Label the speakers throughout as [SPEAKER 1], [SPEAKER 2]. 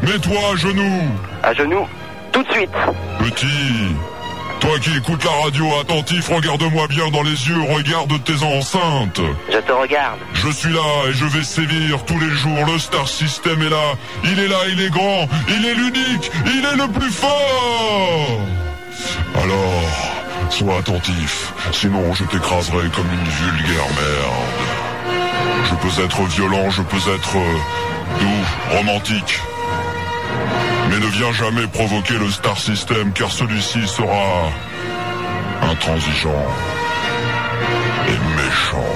[SPEAKER 1] Mets-toi à genoux.
[SPEAKER 2] À genoux, tout de suite.
[SPEAKER 1] Petit, toi qui écoutes la radio attentif, regarde-moi bien dans les yeux, regarde tes enceintes.
[SPEAKER 2] Je te regarde.
[SPEAKER 1] Je suis là et je vais sévir tous les jours. Le Star System est là, il est grand, il est l'unique, il est le plus fort. Alors, sois attentif, sinon je t'écraserai comme une vulgaire merde. Je peux être violent, je peux être doux, romantique. Mais ne viens jamais provoquer le Star System, car celui-ci sera intransigeant et méchant.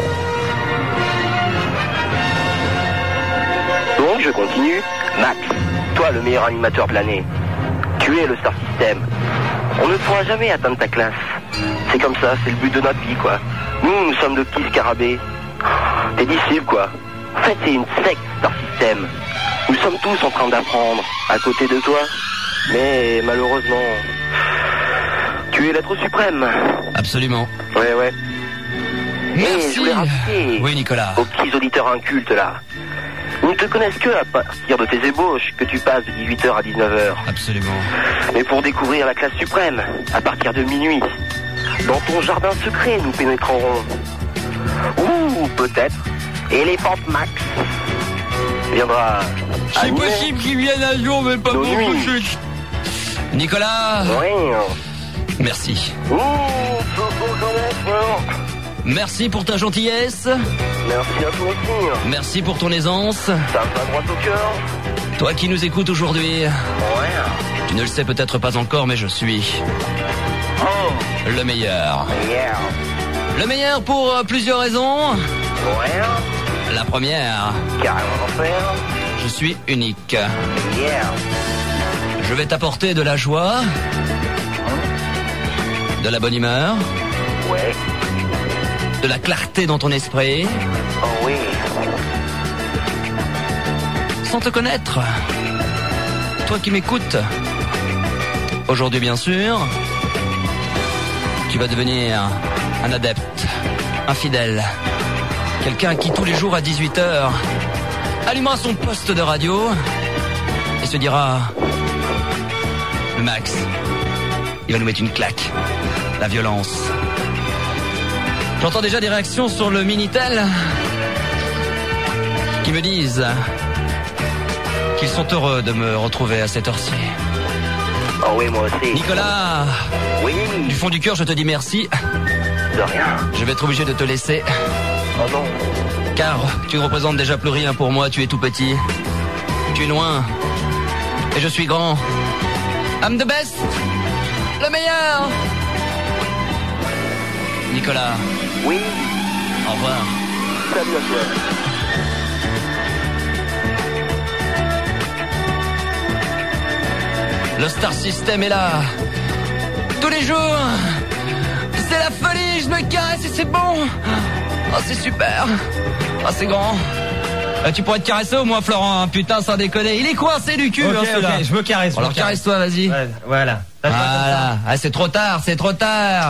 [SPEAKER 2] Donc je continue. Max, toi le meilleur animateur de l'année. Tu es le Star System. On ne pourra jamais atteindre ta classe. C'est comme ça, c'est le but de notre vie, quoi. Nous sommes de petits scarabées. Tes disciples, quoi. En fait, c'est une secte, Star System. Nous sommes tous en train d'apprendre à côté de toi. Mais malheureusement, tu es l'être suprême.
[SPEAKER 3] Absolument.
[SPEAKER 2] Ouais.
[SPEAKER 3] Merci.
[SPEAKER 2] Et je voulais rappeler
[SPEAKER 3] Oui, Nicolas.
[SPEAKER 2] aux petits auditeurs incultes, là. Ils ne te connaissent que à partir de tes ébauches que tu passes de 18h à 19h.
[SPEAKER 3] Absolument.
[SPEAKER 2] Mais pour découvrir la classe suprême, à partir de minuit, dans ton jardin secret, nous pénétrerons. Ou peut-être, Elephant Max viendra.
[SPEAKER 3] C'est possible qu'il vienne un jour, mais pas
[SPEAKER 2] nos
[SPEAKER 3] pour
[SPEAKER 2] nuits.
[SPEAKER 3] tout de suite. Nicolas,
[SPEAKER 2] Oui.
[SPEAKER 3] merci.
[SPEAKER 2] Ouh, quand même.
[SPEAKER 3] Merci pour ta gentillesse.
[SPEAKER 2] Merci à toi aussi.
[SPEAKER 3] Merci pour ton aisance.
[SPEAKER 2] Ça me va droit au cœur.
[SPEAKER 3] Toi qui nous écoutes aujourd'hui,
[SPEAKER 2] Ouais.
[SPEAKER 3] tu ne le sais peut-être pas encore, mais je suis
[SPEAKER 2] Oh,
[SPEAKER 3] le meilleur.
[SPEAKER 2] yeah.
[SPEAKER 3] Le meilleur pour plusieurs raisons.
[SPEAKER 2] Ouais.
[SPEAKER 3] La première,
[SPEAKER 2] Carrément enfer.
[SPEAKER 3] je suis unique.
[SPEAKER 2] Yeah.
[SPEAKER 3] Je vais t'apporter de la joie, de la bonne humeur,
[SPEAKER 2] Ouais.
[SPEAKER 3] de la clarté dans ton esprit,
[SPEAKER 2] Oh oui.
[SPEAKER 3] sans te connaître. Toi qui m'écoutes, aujourd'hui bien sûr, tu vas devenir un adepte, un fidèle, quelqu'un qui tous les jours à 18h allumera son poste de radio et se dira: le Max, il va nous mettre une claque, la violence. J'entends déjà des réactions sur le Minitel qui me disent qu'ils sont heureux de me retrouver à cette heure-ci.
[SPEAKER 2] Oh oui, moi aussi.
[SPEAKER 3] Nicolas,
[SPEAKER 2] Oui.
[SPEAKER 3] du fond du cœur, je te dis merci.
[SPEAKER 2] De rien.
[SPEAKER 3] Je vais être obligé de te laisser,
[SPEAKER 2] Oh non.
[SPEAKER 3] car tu ne représentes déjà plus rien pour moi. Tu es tout petit, tu es loin, et je suis grand. I'm the best, le meilleur. Nicolas,
[SPEAKER 2] Oui.
[SPEAKER 3] au revoir.
[SPEAKER 2] Salut à toi.
[SPEAKER 3] Le Star System est là. Tous les jours. C'est la folie, je me caresse et c'est bon. Oh, c'est super. Oh, c'est grand. Tu pourrais te caresser au moins, Florent, hein. Putain, sans déconner. Il est coincé du cul,
[SPEAKER 4] Ok,
[SPEAKER 3] hein, celui-là.
[SPEAKER 4] je me caresse.
[SPEAKER 3] Alors caresse-toi, vas-y.
[SPEAKER 4] Ouais, voilà.
[SPEAKER 3] Voilà. Ah, c'est trop tard, c'est trop tard.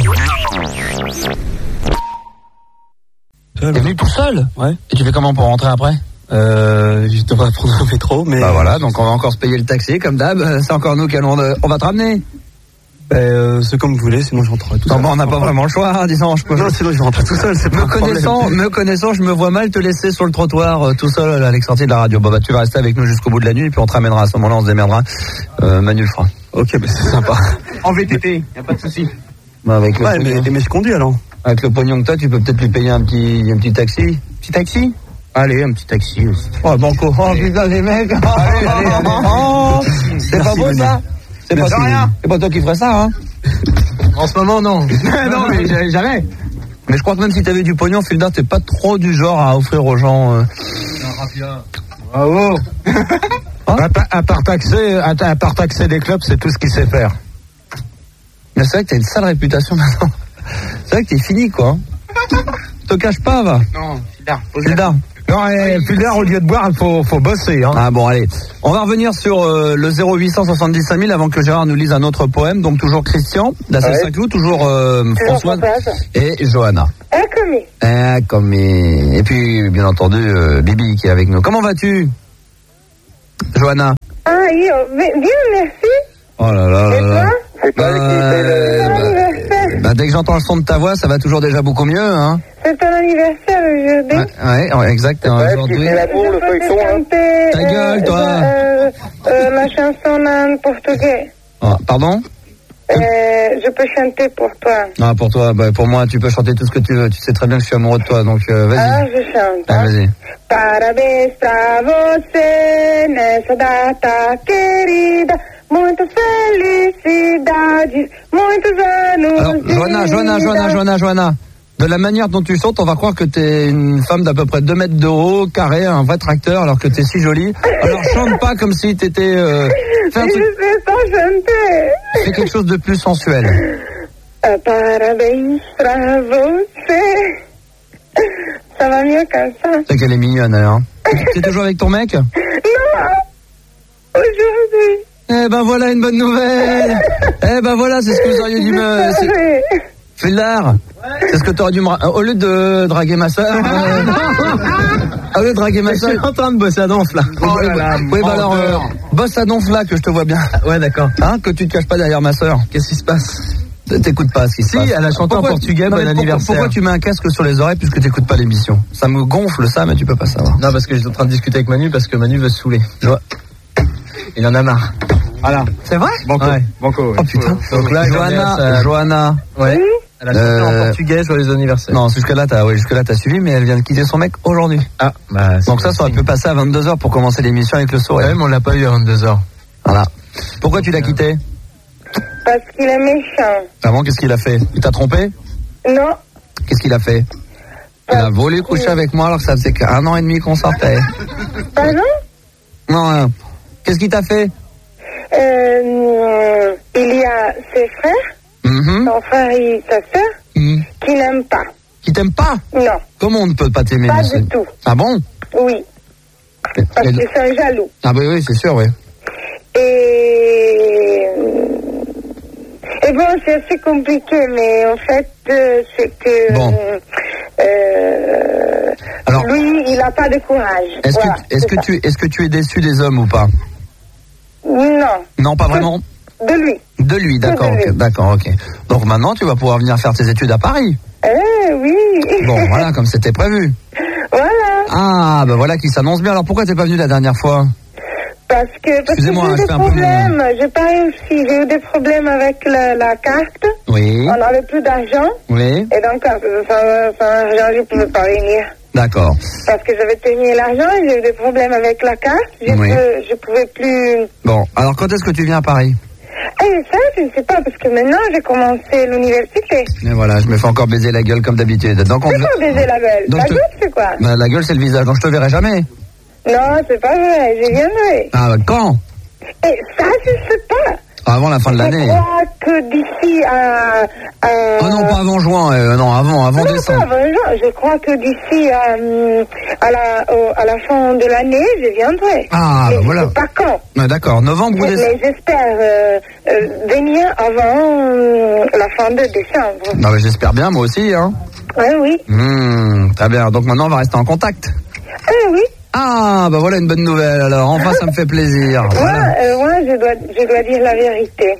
[SPEAKER 3] T'es venu tout seul?
[SPEAKER 5] Ouais.
[SPEAKER 3] Et tu fais comment pour rentrer après?
[SPEAKER 5] Je devrais prendre un métro, mais...
[SPEAKER 3] Bah voilà, donc on va encore se payer le taxi, comme d'hab. C'est encore nous qui allons... On va te ramener.
[SPEAKER 5] C'est comme vous voulez, sinon je rentrerai tout seul.
[SPEAKER 3] Non, bon, on n'a pas vraiment le choix, hein, disons.
[SPEAKER 5] Non, sinon je vais rentrer tout seul, c'est pas un problème.
[SPEAKER 3] Me connaissant, je me vois mal te laisser sur le trottoir tout seul à l'ex-sortie de la radio. Bon, bah, tu vas rester avec nous jusqu'au bout de la nuit, et puis on te ramènera à ce moment-là, on se démerdera. Manu le fera.
[SPEAKER 5] Ok, mais c'est sympa.
[SPEAKER 4] En VTT, y a pas de souci.
[SPEAKER 3] Bah, avec le
[SPEAKER 5] Ouais,
[SPEAKER 3] pognon,
[SPEAKER 5] mais je conduis alors.
[SPEAKER 3] avec le pognon que t'as, tu peux peut-être lui payer un petit taxi.
[SPEAKER 5] Petit taxi?
[SPEAKER 3] Allez, un petit taxi aussi.
[SPEAKER 5] Oh, banco. Oh, putain, les mecs.
[SPEAKER 3] Allez. Oh, c'est pas beau,
[SPEAKER 5] Manu.
[SPEAKER 3] ça? C'est pas,
[SPEAKER 5] Merci,
[SPEAKER 3] c'est pas toi qui ferais ça, hein?
[SPEAKER 5] En ce moment, non.
[SPEAKER 3] Non, mais jamais. Mais je crois que même si t'avais du pognon, Fulda, t'es pas trop du genre à offrir aux gens.
[SPEAKER 5] Bravo.
[SPEAKER 6] À part taxer des clubs, c'est tout ce qu'il sait faire.
[SPEAKER 3] Mais c'est vrai que t'as une sale réputation maintenant. C'est vrai que t'es fini, quoi. Te cache pas, va.
[SPEAKER 4] Non,
[SPEAKER 3] Fulda.
[SPEAKER 6] Non, Fulda, au lieu de boire, il faut bosser. Hein.
[SPEAKER 3] Ah bon, allez. On va revenir sur le 0870 5000 avant que Gérard nous lise un autre poème. Donc toujours Christian, d'Assel Saint-Cloud, toujours Françoise et Johanna. Comme et puis, bien entendu, Bibi qui est avec nous. Comment vas-tu, Johanna?
[SPEAKER 7] Bien, merci.
[SPEAKER 3] Oh là là
[SPEAKER 7] Et
[SPEAKER 3] là là.
[SPEAKER 7] toi?
[SPEAKER 2] C'est pas lui qui fait le...
[SPEAKER 3] Bah, dès que j'entends le son de ta voix, ça va toujours déjà beaucoup mieux, hein.
[SPEAKER 7] C'est ton anniversaire aujourd'hui.
[SPEAKER 3] Ouais, exact.
[SPEAKER 2] Ouais, qui
[SPEAKER 3] Aujourd'hui.
[SPEAKER 2] fait l'amour, le
[SPEAKER 7] Je peux
[SPEAKER 2] feuilleton,
[SPEAKER 7] te
[SPEAKER 2] hein.
[SPEAKER 7] chanter,
[SPEAKER 3] Ta gueule, toi.
[SPEAKER 7] la chanson en portugais.
[SPEAKER 3] Oh, pardon?
[SPEAKER 7] Je peux chanter pour toi.
[SPEAKER 3] Ah, pour toi, bah, pour moi, tu peux chanter tout ce que tu veux. Tu sais très bien que je suis amoureux de toi, donc
[SPEAKER 7] Ah,
[SPEAKER 3] vas-y.
[SPEAKER 7] je chante.
[SPEAKER 3] Ah, vas-y.
[SPEAKER 7] Parabéns pra você nessa data querida. Muitas felicidades, muitos anos.
[SPEAKER 3] Alors, Johanna. De la manière dont tu chantes, on va croire que t'es une femme d'à peu près 2 mètres de haut, carré, un vrai tracteur, alors que t'es si jolie. Alors chante pas comme si t'étais... fais un truc,
[SPEAKER 7] Je sais pas chanter.
[SPEAKER 3] fais quelque chose de plus sensuel.
[SPEAKER 7] Parabéns pra você. Ça va mieux comme ça.
[SPEAKER 3] C'est qu'elle est mignonne, elle, hein. T'es toujours avec ton mec?
[SPEAKER 7] Non, aujourd'hui.
[SPEAKER 3] Eh ben voilà une bonne nouvelle. Eh ben voilà, c'est ce que vous auriez dû me... Fildar, c'est ce que t'aurais dû me... Au lieu de draguer ma soeur... au lieu de draguer ma soeur...
[SPEAKER 5] Je suis en train de bosser à Donf, là.
[SPEAKER 3] Oui, bah alors, bosse à Donf là, que je te vois bien.
[SPEAKER 5] Ouais, d'accord.
[SPEAKER 3] Hein, que tu te caches pas derrière ma soeur.
[SPEAKER 5] Qu'est-ce qui se passe?
[SPEAKER 3] T'écoutes pas ce qui se passe.
[SPEAKER 5] Si, elle a chanté en portugais, bon anniversaire.
[SPEAKER 3] Pourquoi tu mets un casque sur les oreilles puisque t'écoutes pas l'émission? Ça me gonfle ça, mais tu peux pas savoir.
[SPEAKER 5] Non, parce que j'étais en train de discuter avec Manu, parce que Manu veut se saouler. Il en a marre.
[SPEAKER 3] Voilà. C'est vrai?
[SPEAKER 5] Banco. Ouais.
[SPEAKER 2] Banco,
[SPEAKER 3] Oh putain.
[SPEAKER 5] Donc là,
[SPEAKER 3] Johanna.
[SPEAKER 5] Ouais. Elle a chanté en portugais, joyeux anniversaire.
[SPEAKER 3] Non, jusque-là, t'as suivi, mais elle vient de quitter son mec aujourd'hui.
[SPEAKER 5] Ah, bah.
[SPEAKER 3] Donc ça aurait pu passer à 22h pour commencer l'émission avec le sourire.
[SPEAKER 5] Ouais, mais on l'a pas eu à 22h.
[SPEAKER 3] Voilà. Pourquoi tu l'as quitté?
[SPEAKER 7] Parce qu'il est méchant.
[SPEAKER 3] Ah bon, qu'est-ce qu'il a fait? Il t'a trompé?
[SPEAKER 7] Non.
[SPEAKER 3] Qu'est-ce qu'il a fait? Il a voulu coucher avec moi alors que ça faisait qu'1 an et demi qu'on sortait.
[SPEAKER 7] Pardon?
[SPEAKER 3] Non, qu'est-ce qu'il t'a fait?
[SPEAKER 7] Il y a ses frères, son frère et sa sœur, qui n'aiment pas.
[SPEAKER 3] Qui t'aiment pas?
[SPEAKER 7] Non.
[SPEAKER 3] Comment on ne peut pas t'aimer?
[SPEAKER 7] Pas du tout.
[SPEAKER 3] Ah bon?
[SPEAKER 7] Oui. Parce qu'ils sont jaloux.
[SPEAKER 3] Ah bah oui, c'est sûr, oui.
[SPEAKER 7] Et bon, c'est assez compliqué, mais en fait, c'est que...
[SPEAKER 3] Bon. Alors,
[SPEAKER 7] lui, il n'a pas de courage.
[SPEAKER 3] Est-ce que tu es déçu des hommes ou pas?
[SPEAKER 7] Non.
[SPEAKER 3] Non, pas vraiment?
[SPEAKER 7] De lui.
[SPEAKER 3] De lui, d'accord, ok, d'accord, ok. Donc maintenant, tu vas pouvoir venir faire tes études à Paris.
[SPEAKER 7] Oui.
[SPEAKER 3] Bon, voilà, comme c'était prévu.
[SPEAKER 7] Voilà.
[SPEAKER 3] Ah, bah voilà qui s'annonce bien. Alors pourquoi t'es pas venu la dernière fois?
[SPEAKER 7] Parce que j'ai eu des problèmes. J'ai pas réussi. J'ai eu des problèmes avec la carte.
[SPEAKER 3] Oui.
[SPEAKER 7] On n'avait plus d'argent.
[SPEAKER 3] Oui.
[SPEAKER 7] Et donc, sans argent, je ne pouvais pas venir.
[SPEAKER 3] D'accord.
[SPEAKER 7] Parce que j'avais tenu l'argent et j'ai eu des problèmes avec la carte. Je pouvais plus...
[SPEAKER 3] Bon, alors quand est-ce que tu viens à Paris?
[SPEAKER 7] Ça, je ne sais pas, parce que maintenant, j'ai commencé l'université.
[SPEAKER 3] Et voilà, je me fais encore baiser la gueule comme d'habitude. Donc
[SPEAKER 7] C'est quoi baiser la gueule? La gueule, c'est quoi?
[SPEAKER 3] Bah, la gueule, c'est le visage, donc je te verrai jamais.
[SPEAKER 7] Non, c'est pas vrai, je viendrai.
[SPEAKER 3] Ah, bah, quand?
[SPEAKER 7] Et ça, je ne sais pas.
[SPEAKER 3] Avant la fin de l'année.
[SPEAKER 7] Je crois que d'ici à...
[SPEAKER 3] Ah non, pas avant juin, non, avant décembre.
[SPEAKER 7] Pas avant juin. Je crois que d'ici à la fin de l'année, je viendrai.
[SPEAKER 3] Ah,
[SPEAKER 7] mais
[SPEAKER 3] bah voilà.
[SPEAKER 7] Je sais pas quand.
[SPEAKER 3] Ah, d'accord, novembre ou décembre.
[SPEAKER 7] Mais j'espère venir avant la fin de décembre.
[SPEAKER 3] Non, mais j'espère bien, moi aussi, hein.
[SPEAKER 7] Oui.
[SPEAKER 3] Très bien, donc maintenant on va rester en contact.
[SPEAKER 7] Oui.
[SPEAKER 3] Ah, bah voilà une bonne nouvelle alors, enfin ça me fait plaisir.
[SPEAKER 7] Voilà. Moi, je dois dire la vérité.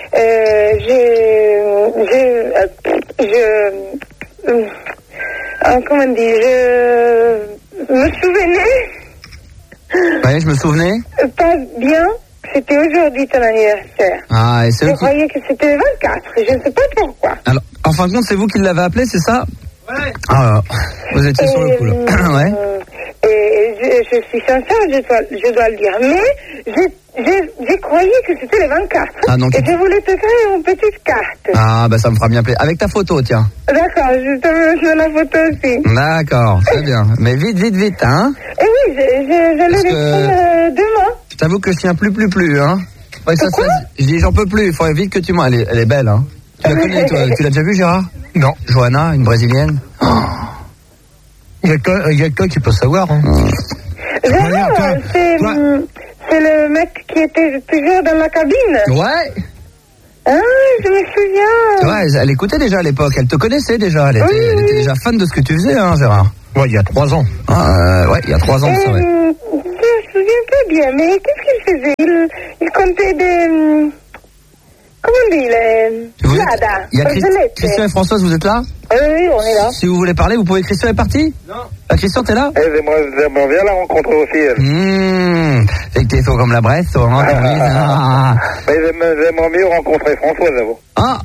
[SPEAKER 7] Comment dire, je me souvenais.
[SPEAKER 3] Oui, je me souvenais.
[SPEAKER 7] Pas bien. C'était aujourd'hui ton anniversaire.
[SPEAKER 3] Ah, et c'est
[SPEAKER 7] je croyais que c'était le 24. Je ne sais pas pourquoi.
[SPEAKER 3] Alors, en fin de compte, c'est vous qui l'avez appelé, c'est ça? Ouais. Ah, vous étiez sur le coup, là. Ouais.
[SPEAKER 7] Et je suis sincère, je dois le dire. Mais j'ai croyé que c'était le 24.
[SPEAKER 3] Ah, donc,
[SPEAKER 7] et je voulais te faire une petite carte.
[SPEAKER 3] Ah, bah ça me fera bien plaisir. Avec ta photo, tiens.
[SPEAKER 7] D'accord, je te mets la photo aussi.
[SPEAKER 3] D'accord, très bien. Mais vite, hein.
[SPEAKER 7] Et oui, je l'ai laissé demain.
[SPEAKER 3] Je t'avoue que je tiens plus, hein. Ouais, je dis, j'en peux plus, il faudrait vite que tu m'en... Elle est belle, hein. Tu la connais, toi? Tu l'as déjà vue, Gérard? Non. Johanna, une brésilienne? Oh. Il y a quelqu'un qui peut savoir, hein.
[SPEAKER 7] Gérard, c'est le mec qui était toujours dans la cabine.
[SPEAKER 3] Ouais.
[SPEAKER 7] Ah, je me souviens.
[SPEAKER 3] Ouais, elle écoutait déjà à l'époque, elle te connaissait déjà, elle était déjà fan de ce que tu faisais, hein, Gérard. Ouais, il y a 3 ans. Ouais, il y a 3 ans, ça, ouais.
[SPEAKER 7] Je me souviens pas bien, mais qu'est-ce qu'il faisait. Il comptait des... Comment on dit les... Nada.
[SPEAKER 3] Il y a Christian et Françoise, vous êtes là?
[SPEAKER 7] Oui, on est là.
[SPEAKER 3] Si vous voulez parler, vous pouvez. Christian est parti? Non. Christian, t'es là?
[SPEAKER 8] J'aimerais bien la rencontrer aussi.
[SPEAKER 3] C'est que t'es faux comme la Bresse, hein,
[SPEAKER 8] Mais j'aimerais mieux rencontrer Françoise, d'abord.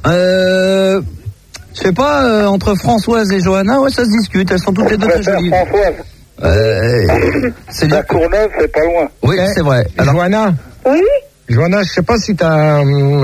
[SPEAKER 3] Je sais pas, entre Françoise et Johanna, ouais, ça se discute. Elles sont toutes les deux très jolies.
[SPEAKER 8] Françoise.
[SPEAKER 3] C'est
[SPEAKER 8] la Courneuve, c'est pas loin.
[SPEAKER 3] Oui, c'est vrai. Alors,
[SPEAKER 6] Johanna.
[SPEAKER 7] Oui.
[SPEAKER 6] Johanna, je sais pas si t'as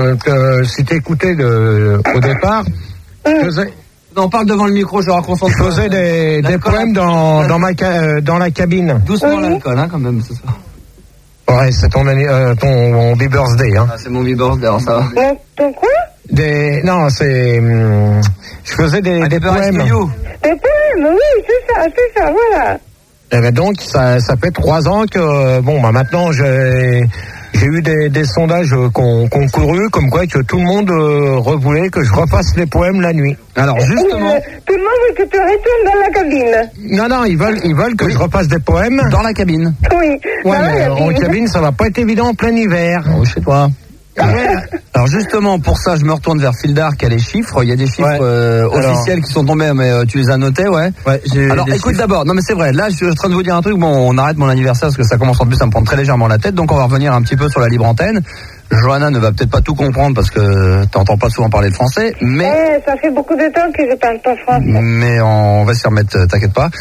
[SPEAKER 6] écouté au départ.
[SPEAKER 3] Non, on parle devant le micro, je raconte.
[SPEAKER 6] Je faisais des poèmes dans la cabine.
[SPEAKER 3] Doucement l'alcool, hein, quand même, ce soir.
[SPEAKER 6] Ouais, c'est ton birthday, hein.
[SPEAKER 3] Ah, c'est mon birthday, alors ça va.
[SPEAKER 7] Ton quoi?
[SPEAKER 6] Non, c'est... je faisais des poèmes.
[SPEAKER 7] Des poèmes, oui, c'est ça, voilà.
[SPEAKER 6] Et ben donc, ça fait 3 ans que... Bon, bah maintenant, j'ai eu des sondages qu'on couru, comme quoi que tout le monde voulait que je refasse les poèmes la nuit. Alors, justement...
[SPEAKER 7] Tout le monde veut que tu retournes dans la cabine.
[SPEAKER 6] Non, ils veulent que je refasse des poèmes.
[SPEAKER 3] Dans la cabine.
[SPEAKER 7] Oui.
[SPEAKER 6] Ouais, mais en cabine, ça va pas être évident en plein hiver.
[SPEAKER 3] Oh, je sais pas. Alors justement, pour ça, je me retourne vers Fildar qui a les chiffres. Il y a des chiffres officiels qui sont tombés, mais tu les as notés, ouais. Alors écoute d'abord, non mais c'est vrai, là je suis en train de vous dire un truc, bon on arrête mon anniversaire parce que ça commence en plus à me prendre très légèrement la tête, donc on va revenir un petit peu sur la libre antenne. Johanna ne va peut-être pas tout comprendre parce que t'entends pas souvent parler le français, mais...
[SPEAKER 7] ça fait beaucoup de temps que je parle pas français.
[SPEAKER 3] Mais on va s'y remettre, t'inquiète pas.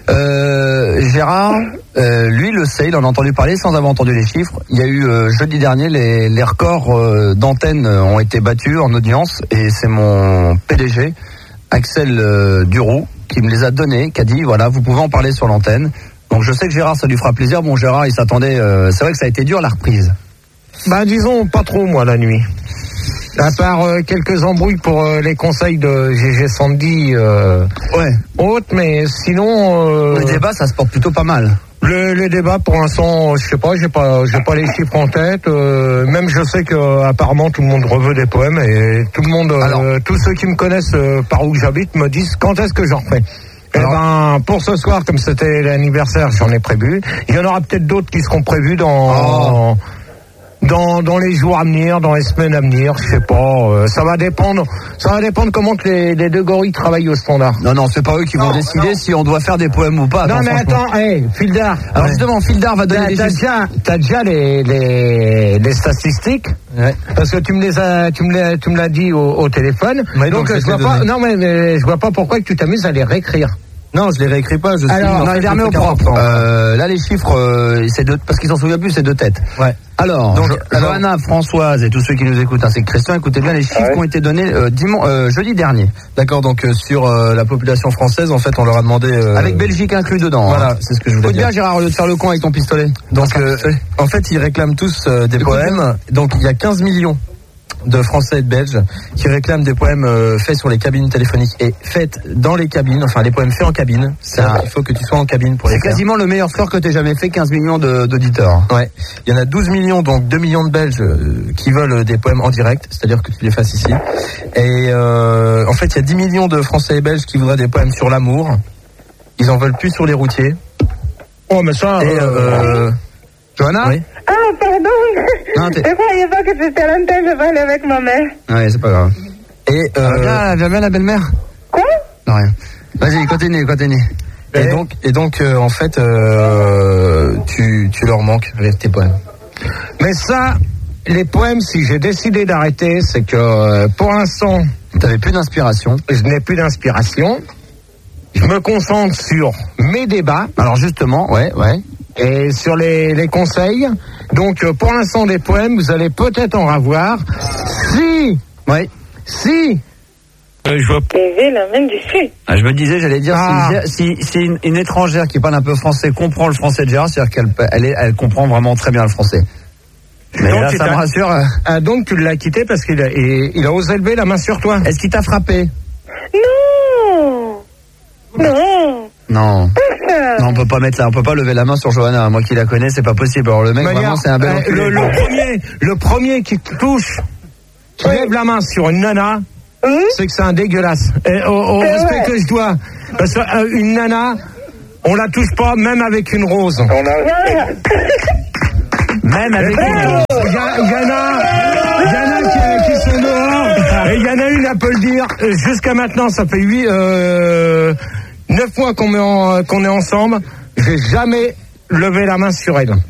[SPEAKER 3] Gérard, lui le sait, il en a entendu parler sans avoir entendu les chiffres. Il y a eu jeudi dernier, les records d'antenne ont été battus en audience et c'est mon PDG, Axel Duroux, qui me les a donnés, qui a dit voilà, vous pouvez en parler sur l'antenne. Donc je sais que Gérard, ça lui fera plaisir. Bon, Gérard, il s'attendait, c'est vrai que ça a été dur la reprise.
[SPEAKER 6] Bah disons pas trop moi la nuit. À part quelques embrouilles pour les conseils de GG Sandy autres, mais sinon
[SPEAKER 3] le débat ça se porte plutôt pas mal.
[SPEAKER 6] Le débat pour l'instant, je sais pas, j'ai pas les chiffres en tête. Même je sais que apparemment tout le monde reveut des poèmes et tout le monde, tous ceux qui me connaissent par où j'habite me disent quand est-ce que j'en refais. Pour ce soir, comme c'était l'anniversaire, j'en ai prévu. Il y en aura peut-être d'autres qui seront prévus dans les jours à venir, dans les semaines à venir, je sais pas. Ça va dépendre comment que les deux gorilles travaillent au standard.
[SPEAKER 3] Non, c'est pas eux qui vont décider si on doit faire des poèmes ou pas.
[SPEAKER 6] Non, mais attends, Fildar.
[SPEAKER 3] Alors justement, Fildar va donner les chiffres.
[SPEAKER 6] T'as déjà les statistiques. Ouais. Parce que tu me l'as dit au téléphone.
[SPEAKER 3] Ouais,
[SPEAKER 6] donc je vois pas. Non, mais je vois pas pourquoi que tu t'amuses à les réécrire.
[SPEAKER 3] Non, je les réécris pas.
[SPEAKER 6] Alors,
[SPEAKER 3] il les remet au propre. Là, les chiffres, c'est parce qu'ils s'en souviennent plus, c'est 2 têtes. Ouais. Alors, Johanna, Françoise et tous ceux qui nous écoutent, ainsi que Christian, écoutez bien les chiffres qui ont été donnés jeudi dernier. D'accord, donc sur la population française, en fait, on leur a demandé... avec Belgique inclus dedans. Voilà, c'est ce que je voulais dire. Écoute bien, Gérard, au lieu de faire le con avec ton pistolet. Donc, en fait, ils réclament tous des poèmes. Donc, il y a 15 millions de Français et de Belges qui réclament des poèmes faits sur les cabines téléphoniques et faits dans les cabines, enfin les poèmes faits en cabine. Il faut que tu sois en cabine pour les faire. C'est quasiment le meilleur score que tu aies jamais fait, 15 millions d'auditeurs. Ouais. Il y en a 12 millions, donc 2 millions de Belges qui veulent des poèmes en direct, c'est-à-dire que tu les fasses ici. Et en fait, il y a 10 millions de Français et Belges qui voudraient des poèmes sur l'amour. Ils en veulent plus sur les routiers. Oh, mais ça... Johanna? Oui.
[SPEAKER 7] Ah, pardon. Je croyais pas que c'était à l'antenne, je parlais avec ma mère.
[SPEAKER 3] Ouais, c'est pas grave. Et viens bien la belle-mère?
[SPEAKER 7] Quoi?
[SPEAKER 3] Non, rien. Vas-y, continue. Et donc, en fait, tu leur manques avec tes poèmes.
[SPEAKER 6] Mais ça, les poèmes, si j'ai décidé d'arrêter, c'est que pour l'instant...
[SPEAKER 3] T'avais plus d'inspiration.
[SPEAKER 6] Je n'ai plus d'inspiration. Je me concentre sur mes débats.
[SPEAKER 3] Alors justement, ouais.
[SPEAKER 6] Et sur les conseils. Donc pour l'instant des poèmes, vous allez peut-être en avoir. Si.
[SPEAKER 7] Je vois pas. La main du sud.
[SPEAKER 3] Je me disais, j'allais dire, si une étrangère qui parle un peu français comprend le français de Gérard, c'est-à-dire qu'elle comprend vraiment très bien le français. Mais donc, là, ça me rassure.
[SPEAKER 6] Donc tu l'as quitté parce qu'il a osé lever la main sur toi.
[SPEAKER 3] Est-ce qu'il t'a frappé? Non, on peut pas on peut pas lever la main sur Johanna. Moi qui la connais, c'est pas possible. Alors le mec, vraiment, c'est un bel enculé.
[SPEAKER 6] Le premier qui te touche, qui lève la main sur une nana, c'est que c'est un dégueulasse. Et au respect que je dois, parce qu'une nana, on la touche pas, même avec une rose.
[SPEAKER 3] Même avec
[SPEAKER 6] il y en a qui sont dehors, et il y en a une, à peut le dire, jusqu'à maintenant, ça fait 9 mois qu'on est ensemble, j'ai jamais levé la main sur elle.
[SPEAKER 8] Je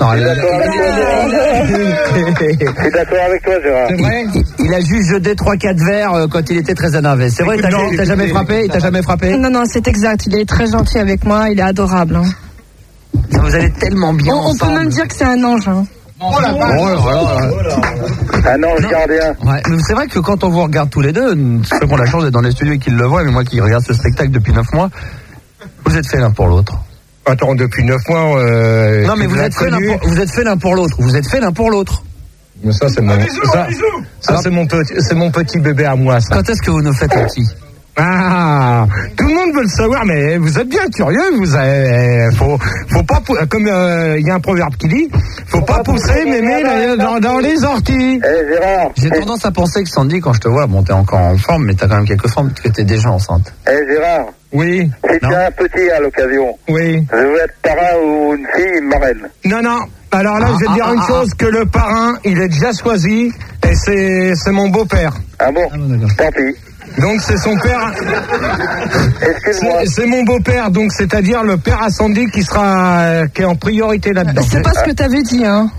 [SPEAKER 8] suis d'accord avec toi, Gérard.
[SPEAKER 6] C'est vrai?
[SPEAKER 3] Il a juste jeté 3-4 verres quand il était très énervé. C'est vrai, il t'a jamais frappé? Il t'a jamais frappé?
[SPEAKER 9] Non, c'est exact. Il est très gentil avec moi, il est adorable. Hein.
[SPEAKER 3] Vous allez tellement bien
[SPEAKER 9] On peut même dire que c'est un ange. Hein.
[SPEAKER 8] Un ange gardien.
[SPEAKER 3] Ouais, mais c'est vrai que quand on vous regarde tous les deux, ceux qui ont la chance d'être dans les studios et qui le voient, mais moi qui regarde ce spectacle depuis 9 mois, vous êtes faits l'un pour l'autre.
[SPEAKER 6] Attends, depuis 9 mois...
[SPEAKER 3] non, mais vous êtes faits l'un pour l'autre. Vous êtes faits l'un pour l'autre.
[SPEAKER 6] Mais ça, c'est c'est mon petit bébé à moi, ça.
[SPEAKER 3] Quand est-ce que vous nous faites un petit?
[SPEAKER 6] Ah, tout le monde veut le savoir, mais vous êtes bien curieux. Faut pas, comme il y a un proverbe qui dit, faut pas pousser mémé dans les orties.
[SPEAKER 8] Gérard.
[SPEAKER 3] J'ai tendance à penser que Sandy, quand je te vois, bon, t'es encore en forme, mais t'as quand même quelques formes, que t'es déjà enceinte.
[SPEAKER 8] Gérard.
[SPEAKER 6] Oui.
[SPEAKER 8] Si tu as un petit à l'occasion.
[SPEAKER 6] Oui.
[SPEAKER 8] Je veux être parrain ou une fille marraine.
[SPEAKER 6] Non. Alors là, je vais te dire une chose, que le parrain, il est déjà choisi, et c'est mon beau-père.
[SPEAKER 8] Ah bon? Tant pis.
[SPEAKER 6] Donc c'est son père.
[SPEAKER 8] Excuse-moi.
[SPEAKER 6] C'est mon beau-père, donc c'est-à-dire le père à Sandy qui est en priorité là-dedans.
[SPEAKER 9] C'est pas ce que t'avais dit, hein.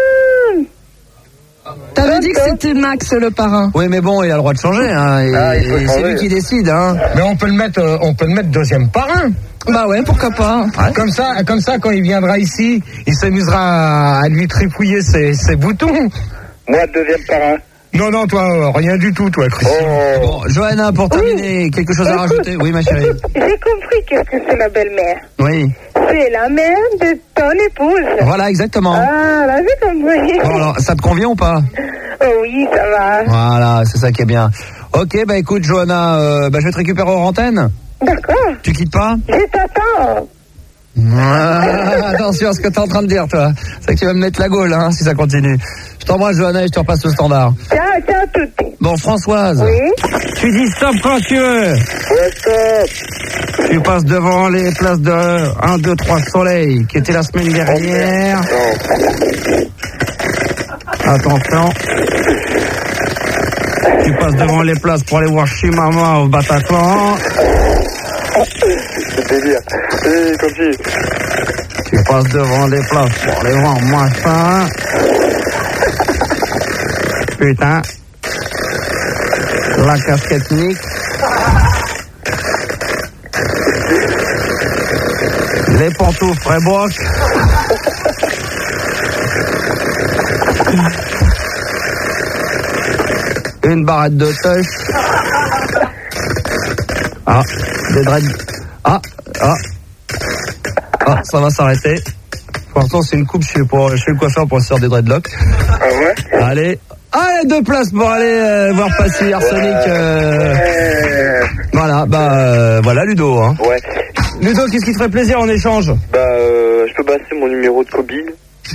[SPEAKER 9] T'avais dit que c'était Max le parrain.
[SPEAKER 3] Oui, mais bon, il a le droit de changer, hein. Et c'est lui qui décide, hein.
[SPEAKER 6] Mais on peut le mettre deuxième parrain.
[SPEAKER 9] Bah ouais, pourquoi pas.
[SPEAKER 6] Ouais. Comme ça, quand il viendra ici, il s'amusera à lui tripouiller ses boutons.
[SPEAKER 8] Moi, deuxième parrain.
[SPEAKER 6] Non, toi, rien du tout, toi, Christian.
[SPEAKER 3] Bon, Johanna, pour terminer, quelque chose à rajouter? Oui, ma chérie.
[SPEAKER 7] J'ai compris qu'est-ce que c'est la belle-mère.
[SPEAKER 3] Oui.
[SPEAKER 7] C'est la mère de ton épouse.
[SPEAKER 3] Voilà, exactement.
[SPEAKER 7] Ah, là, j'ai compris.
[SPEAKER 3] Bon, alors, ça te convient ou pas?
[SPEAKER 7] Oh oui, ça va.
[SPEAKER 3] Voilà, c'est ça qui est bien. Ok, bah écoute, Johanna, je vais te récupérer hors antenne.
[SPEAKER 7] D'accord.
[SPEAKER 3] Tu quittes pas?
[SPEAKER 7] Je t'attends.
[SPEAKER 3] Attention à ce que t'es en train de dire, toi. C'est que tu vas me mettre la gaule, hein, si ça continue. Je t'embrasse, Johanna, et je te repasse le standard.
[SPEAKER 7] Ciao, tutti.
[SPEAKER 3] Bon, Françoise.
[SPEAKER 7] Oui.
[SPEAKER 6] Tu dis stop quand tu veux.
[SPEAKER 8] Ouais, stop.
[SPEAKER 6] Tu passes devant les places de 1, 2, 3 Soleil, qui était la semaine dernière. Attention. Tu passes devant les places pour aller voir Chimama au Bataclan.
[SPEAKER 8] C'est délire. Continue.
[SPEAKER 6] Tu passes devant les places pour aller voir Machin. Putain. La casquette Nick. Les pantoufles Freiburg. Une barrette de touch. Ah, des dreads. Ah, ça va s'arrêter. Pour l'instant, c'est une coupe chez le coiffeur pour se faire des dreadlocks.
[SPEAKER 8] Ah ouais?
[SPEAKER 6] Allez, 2 places pour aller voir passer Arsenic. Voilà, voilà Ludo. Hein.
[SPEAKER 8] Ouais.
[SPEAKER 6] Ludo, qu'est-ce qui te ferait plaisir en échange?
[SPEAKER 8] Je peux passer mon numéro de Kobil.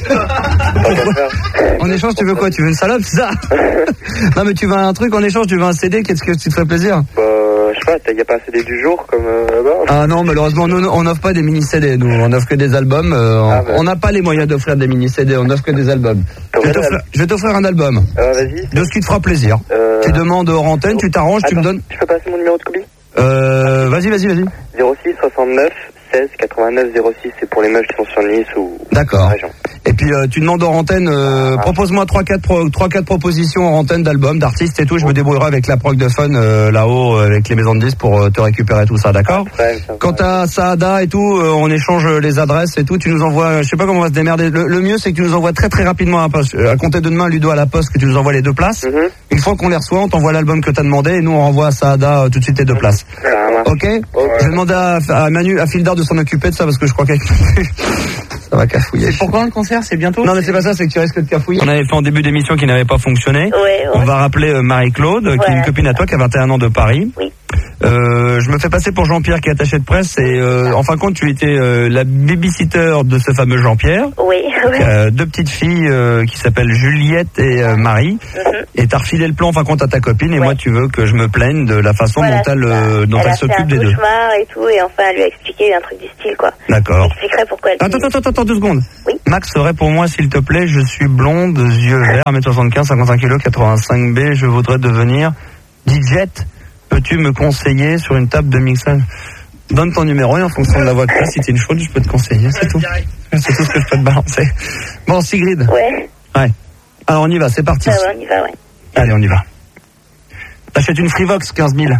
[SPEAKER 6] En échange, tu veux quoi? Tu veux une salope, c'est ça? Non, mais tu veux un truc en échange, tu veux un CD, qu'est-ce que tu te ferait plaisir?
[SPEAKER 8] Je sais pas, y a pas un CD du jour comme là-bas?
[SPEAKER 6] Ah non, malheureusement, nous, on n'offre pas des mini-CD, nous, on offre que des albums. On n'a pas les moyens d'offrir des mini-CD, on offre que des albums. Je vais t'offrir un album.
[SPEAKER 8] Vas-y.
[SPEAKER 6] De ce qui te fera plaisir. Tu demandes hors antenne, tu t'arranges, tu me donnes.
[SPEAKER 8] Je peux passer mon numéro de Kobil?
[SPEAKER 6] Vas-y.
[SPEAKER 8] 06 69 16 89 06, c'est pour les meufs qui sont sur Nice ou
[SPEAKER 6] D'accord.
[SPEAKER 8] dans la région.
[SPEAKER 6] Et puis tu demandes hors antenne, propose-moi 3-4 propositions hors antenne d'albums, d'artistes et tout, je me débrouillerai avec la prog de fun là-haut, avec les maisons de disques pour te récupérer tout ça, d'accord? Quant à Saada et tout, on échange les adresses et tout, tu nous envoies, je sais pas comment on va se démerder, le mieux c'est que tu nous envoies très très rapidement, à compter de demain, Ludo, à la poste, que tu nous envoies les 2 places. Une fois qu'on les reçoit, on t'envoie l'album que t'as demandé et nous on renvoie à Saada tout de suite les 2 places. Ok? Je vais demander à Manu, à Fildar de s'en occuper de ça parce que je crois qu'avec ça va cafouiller.
[SPEAKER 5] Pourquoi le concert? C'est bientôt?
[SPEAKER 6] Non mais c'est pas ça, c'est que tu risques de cafouiller. On avait fait en début d'émission qui n'avait pas fonctionné.
[SPEAKER 7] Ouais.
[SPEAKER 6] On va rappeler Marie-Claude, qui est une copine à toi qui a 21 ans de Paris.
[SPEAKER 7] Oui.
[SPEAKER 10] Je me fais passer pour Jean-Pierre qui est attaché de presse et en fin de compte tu étais la babysitter de ce fameux Jean-Pierre.
[SPEAKER 11] Oui.
[SPEAKER 10] Deux petites filles qui s'appellent Juliette et Marie. Et t'as refilé le plan en fin de compte à ta copine et moi tu veux que je me plaigne de la façon dont elle s'occupe des deux.
[SPEAKER 11] Elle a fait un cauchemar et tout et enfin elle lui a expliqué un truc du style quoi.
[SPEAKER 10] D'accord.
[SPEAKER 11] J'expliquerai pourquoi elle...
[SPEAKER 10] Attends 2 secondes.
[SPEAKER 11] Oui.
[SPEAKER 10] Max, serait pour moi s'il te plaît, je suis blonde, yeux verts, 1m75, 55 kg, 85B, je voudrais devenir DJ. Peux-tu me conseiller sur une table de mixage? Donne ton numéro et en fonction de la voix que tu as, si t'es une chaude, je peux te conseiller, c'est tout. C'est tout ce que je peux te balancer. Bon, Sigrid.
[SPEAKER 11] Ouais.
[SPEAKER 10] Alors on y va, c'est parti.
[SPEAKER 11] Ouais, on y va, ouais.
[SPEAKER 10] Allez, on y va. T'achètes une Freevox, 15 000.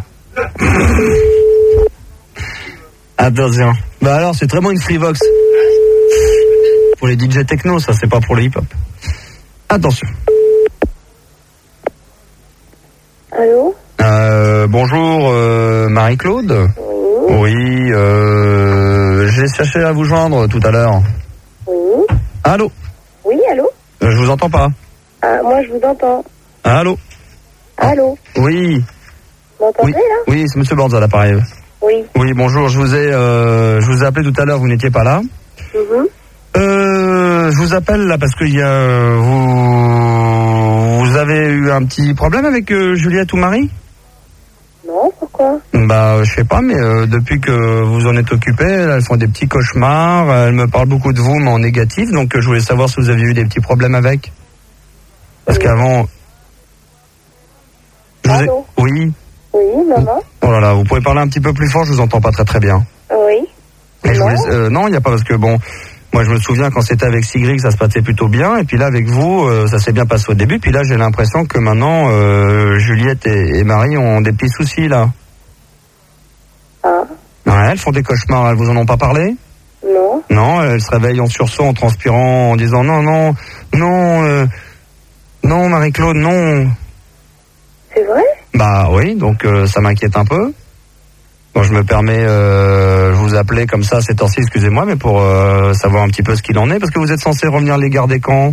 [SPEAKER 10] Attention. Bah alors, c'est vraiment une Freevox. Pour les DJ techno, ça, c'est pas pour le hip-hop. Attention.
[SPEAKER 11] Allô?
[SPEAKER 10] Bonjour, Marie-Claude. Oui, j'ai cherché à vous joindre tout à l'heure.
[SPEAKER 11] Oui.
[SPEAKER 10] Allô?
[SPEAKER 11] Oui, allô?
[SPEAKER 10] Je vous entends pas.
[SPEAKER 11] Moi, je vous entends.
[SPEAKER 10] Allô?
[SPEAKER 11] Allô?
[SPEAKER 10] Oui.
[SPEAKER 11] Vous m'entendez, là?
[SPEAKER 10] Oui, c'est Monsieur Borza, l'appareil.
[SPEAKER 11] Oui.
[SPEAKER 10] Oui, bonjour, je vous ai appelé tout à l'heure, vous n'étiez pas là. Je vous appelle là parce que vous avez eu un petit problème avec Juliette ou Marie?
[SPEAKER 11] Non, pourquoi?
[SPEAKER 10] Bah, je sais pas, mais depuis que vous en êtes occupé, elles font des petits cauchemars, elles me parlent beaucoup de vous, mais en négatif, donc je voulais savoir si vous aviez eu des petits problèmes avec. Parce qu'avant...
[SPEAKER 11] Allô?
[SPEAKER 10] Oui.
[SPEAKER 11] Oui, maman?
[SPEAKER 10] Oh là là, vous pouvez parler un petit peu plus fort, je vous entends pas très très bien.
[SPEAKER 11] Oui.
[SPEAKER 10] Mais non, il n'y a pas, parce que bon... Moi, je me souviens quand c'était avec Sigrid, ça se passait plutôt bien. Et puis là, avec vous, ça s'est bien passé au début. Puis là, j'ai l'impression que maintenant, Juliette et Marie ont des petits soucis, là.
[SPEAKER 11] Ah.
[SPEAKER 10] Ouais, elles font des cauchemars. Elles vous en ont pas parlé?
[SPEAKER 11] Non.
[SPEAKER 10] Non, elles se réveillent en sursaut, en transpirant, en disant non, Marie-Claude, non.
[SPEAKER 11] C'est vrai?
[SPEAKER 10] Bah oui, donc ça m'inquiète un peu. Bon, je me permets, je vous appelais comme ça ces temps-ci, excusez-moi, mais pour savoir un petit peu ce qu'il en est, parce que vous êtes censé revenir les garder quand?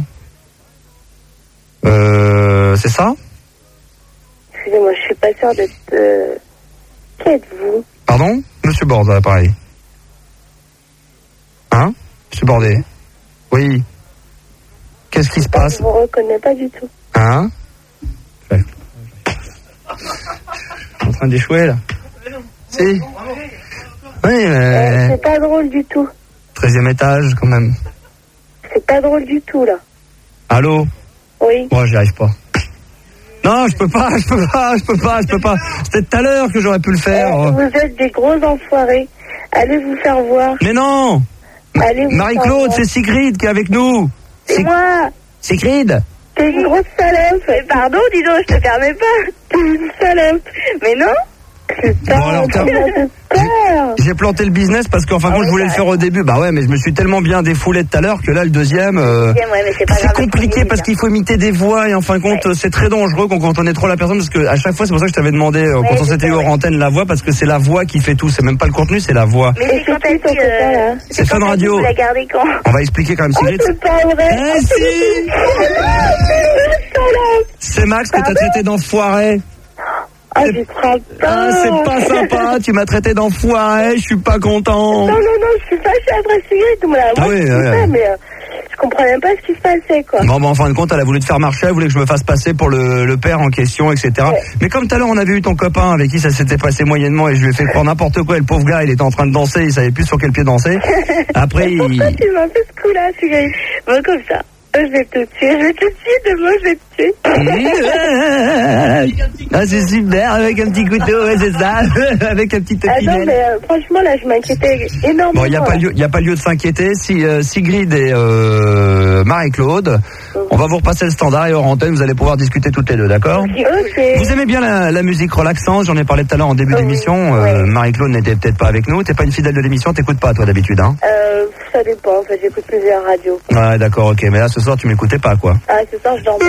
[SPEAKER 10] C'est ça?
[SPEAKER 11] Excusez-moi, je suis pas sûre d'être... Qui êtes-vous?
[SPEAKER 10] Pardon? Monsieur Borda, pareil. Hein? Monsieur Bordet? Oui. Qu'est-ce qui se passe?
[SPEAKER 11] Je vous reconnais pas du tout.
[SPEAKER 10] Hein? Ouais. En train d'échouer, là. Si. Oui, mais...
[SPEAKER 11] c'est pas drôle du tout.
[SPEAKER 10] 13e étage, quand même.
[SPEAKER 11] C'est pas drôle du tout, là.
[SPEAKER 10] Allô?
[SPEAKER 11] Oui.
[SPEAKER 10] Moi, j'y arrive pas. Non, je peux pas. C'était tout à l'heure que j'aurais pu le faire.
[SPEAKER 11] Vous êtes des gros enfoirés. Allez vous faire voir.
[SPEAKER 10] Mais non! Marie-Claude, c'est Sigrid qui est avec nous.
[SPEAKER 11] C'est moi.
[SPEAKER 10] Sigrid?
[SPEAKER 11] T'es une grosse salope. Pardon, dis donc, je te permets pas. T'es une salope. Mais non?
[SPEAKER 10] Bon, alors, j'ai planté le business parce qu'en fin de compte je voulais le faire au début. Bah ouais, mais je me suis tellement bien défoulé tout à l'heure que là le deuxième c'est compliqué parce qu'il faut imiter des voix et en fin de compte c'est très dangereux quand on est trop la personne, parce que à chaque fois c'est pour ça que je t'avais demandé quand on s'était eu hors antenne la voix, parce que c'est la voix qui fait tout, c'est même pas le contenu, c'est la voix.
[SPEAKER 11] Mais c'est quand elle dit
[SPEAKER 10] c'est Fun Radio. On va expliquer quand même, Sigrid.
[SPEAKER 11] C'est pas vrai.
[SPEAKER 10] C'est Max que t'as traité d'enfoiré.
[SPEAKER 11] C'est
[SPEAKER 10] pas sympa, tu m'as traité d'enfoiré, je suis pas content.
[SPEAKER 11] Non, je suis fâchée après Sigrid. Moi, mais je comprenais pas ce qui se passait, quoi.
[SPEAKER 10] Bon, en fin de compte, elle a voulu te faire marcher, elle voulait que je me fasse passer pour le père en question, etc. Ouais. Mais comme tout à l'heure, on avait eu ton copain avec qui ça s'était passé moyennement et je lui ai fait croire n'importe quoi, et le pauvre gars, il était en train de danser, il savait plus sur quel pied danser. Après,
[SPEAKER 11] pourquoi tu m'as fait ce coup-là, Sigrid? Bon, comme ça. Je vais te tuer, demain je vais te tuer.
[SPEAKER 10] Ah, c'est super, avec un petit couteau, ouais, c'est ça, avec un petit topinel.
[SPEAKER 11] Ah non, mais franchement, là, je m'inquiétais énormément.
[SPEAKER 10] Bon, il n'y a pas lieu de s'inquiéter. Si Sigrid et Marie-Claude, on va vous repasser le standard et hors antenne, vous allez pouvoir discuter toutes les deux, d'accord?
[SPEAKER 11] Okay.
[SPEAKER 10] Vous aimez bien la musique relaxante, j'en ai parlé tout à l'heure en début d'émission. Marie-Claude n'était peut-être pas avec nous, t'es pas une fidèle de l'émission, t'écoutes pas toi d'habitude, hein?
[SPEAKER 11] Ça dépend, en fait, j'écoute plusieurs radios.
[SPEAKER 10] Ouais, d'accord, ok, mais là ce soir tu m'écoutais pas, quoi.
[SPEAKER 11] Ah, ce soir je dormais.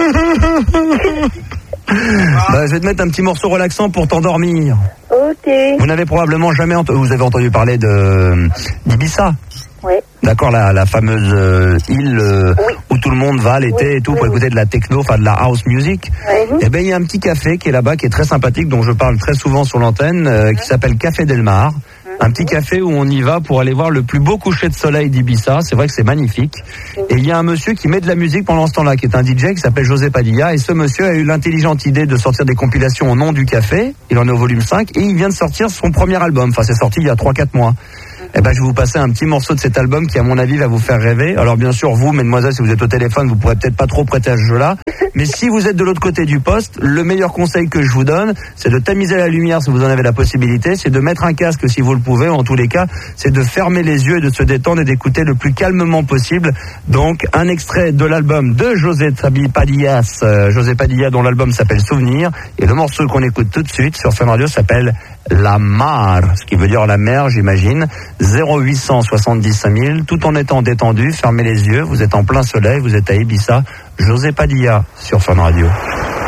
[SPEAKER 10] Bah, je vais te mettre un petit morceau relaxant pour t'endormir.
[SPEAKER 11] Ok.
[SPEAKER 10] Vous n'avez probablement jamais vous avez entendu parler d'Ibiza?
[SPEAKER 11] Ouais.
[SPEAKER 10] D'accord, la fameuse île où tout le monde va l'été et tout pour écouter de la techno, enfin de la house music. Eh ben il y a un petit café qui est là-bas, qui est très sympathique, dont je parle très souvent sur l'antenne, qui s'appelle Café Del Mar. Un petit café où on y va pour aller voir le plus beau coucher de soleil d'Ibiza. C'est vrai que c'est magnifique. Et il y a un monsieur qui met de la musique pendant ce temps-là, qui est un DJ qui s'appelle José Padilla. Et ce monsieur a eu l'intelligente idée de sortir des compilations au nom du café. Il en est au volume 5 et il vient de sortir son premier album. Enfin, c'est sorti il y a 3-4 mois. Eh ben, je vais vous passer un petit morceau de cet album qui, à mon avis, va vous faire rêver. Alors, bien sûr, vous, mesdemoiselles, si vous êtes au téléphone, vous pourrez peut-être pas trop prêter à ce jeu-là. Mais si vous êtes de l'autre côté du poste, le meilleur conseil que je vous donne, c'est de tamiser la lumière si vous en avez la possibilité, c'est de mettre un casque si vous le pouvez, en tous les cas, c'est de fermer les yeux et de se détendre et d'écouter le plus calmement possible. Donc, un extrait de l'album de José Padilla, dont l'album s'appelle Souvenir, et le morceau qu'on écoute tout de suite sur Fun Radio s'appelle La Mar, ce qui veut dire la mer, j'imagine. 0870 5000, tout en étant détendu, fermez les yeux, vous êtes en plein soleil, vous êtes à Ibiza. José Padilla sur Fun Radio.